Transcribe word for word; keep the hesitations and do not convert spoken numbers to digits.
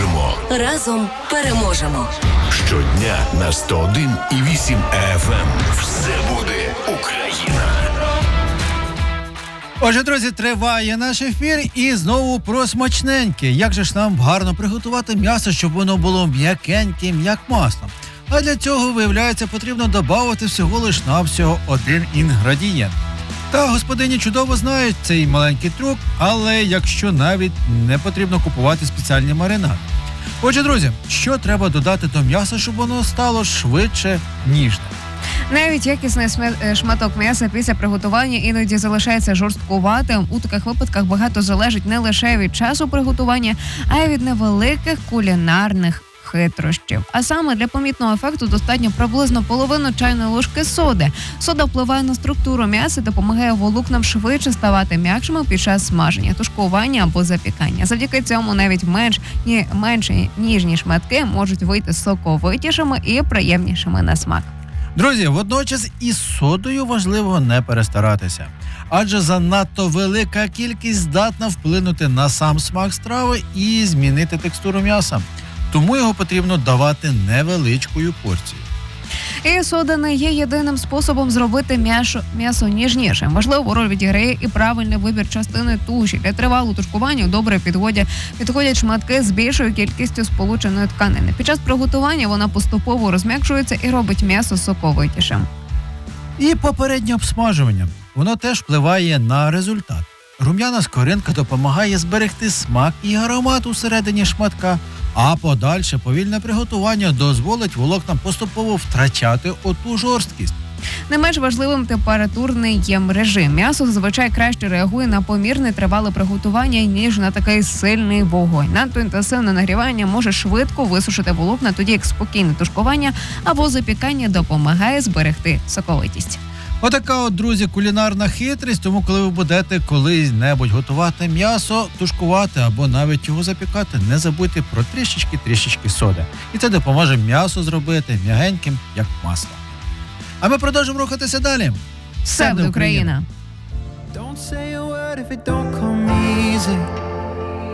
переможемо. Разом переможемо. Щодня на сто один і вісім еф ем. Все буде Україна. Отже, друзі, триває наш ефір і знову про смачненьке. Як же ж нам гарно приготувати м'ясо, щоб воно було м'якеньким, як масло? А для цього, виявляється, потрібно додати всього лиш навсього один інгредієнт. Та господині чудово знають цей маленький трюк, але якщо навіть не потрібно купувати спеціальні маринад. Отже, друзі, що треба додати до м'яса, щоб воно стало швидше ніжним? Навіть якісний шматок м'яса після приготування іноді залишається жорсткуватим. У таких випадках багато залежить не лише від часу приготування, а й від невеликих кулінарних хитрощів. А саме для помітного ефекту достатньо приблизно половину чайної ложки соди. Сода впливає на структуру м'яса, допомагає волокнам швидше ставати м'якшими під час смаження, тушкування або запікання. Завдяки цьому навіть менш, ні, менші ніжні шматки можуть вийти соковитішими і приємнішими на смак. Друзі, водночас із содою важливо не перестаратися, адже занадто велика кількість здатна вплинути на сам смак страви і змінити текстуру м'яса. Тому його потрібно давати невеличкою порцією. І сода не є єдиним способом зробити м'ясо, м'ясо ніжнішим. Важливу роль відіграє і правильний вибір частини туші. Для тривалого тушкування добре підходять, підходять шматки з більшою кількістю сполученої тканини. Під час приготування вона поступово розм'якшується і робить м'ясо соковитішим. І попереднє обсмажування. Воно теж впливає на результат. Рум'яна скоринка допомагає зберегти смак і аромат усередині шматка, а подальше повільне приготування дозволить волокнам поступово втрачати оту жорсткість. Не менш важливим температурний є режим. М'ясо зазвичай краще реагує на помірне тривале приготування, ніж на такий сильний вогонь. Надто інтенсивне нагрівання може швидко висушити волокна, тоді як спокійне тушкування або запікання допомагає зберегти соковитість. Отака от, друзі, кулінарна хитрість, тому коли ви будете колись-небудь готувати м'ясо, тушкувати або навіть його запікати, не забудьте про трішечки-трішечки соди. І це допоможе м'ясо зробити м'ягеньким, як масло. А ми продовжимо рухатися далі. Все буде Україна! Don't say a word if it don't come easy.